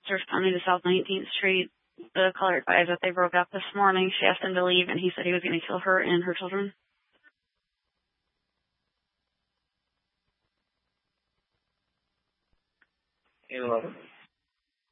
sisters coming to South 19th Street. The caller advised that they broke up this morning. She asked him to leave, and he said he was going to kill her and her children. 811.